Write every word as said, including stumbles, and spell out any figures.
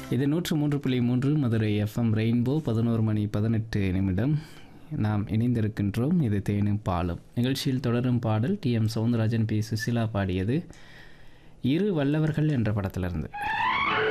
இது நூற்று மூன்று புள்ளி மூன்று மதுரை எஃப்எம் ரெயின்போ. பதினோரு மணி பதினெட்டு நிமிடம் நாம் இணைந்திருக்கின்றோம். இது தேனும் பாலும் நிகழ்ச்சியில் தொடரும் பாடல் D M Soundararajan, B Susheela பாடியது இரு வல்லவர்கள் என்ற படத்திலிருந்து.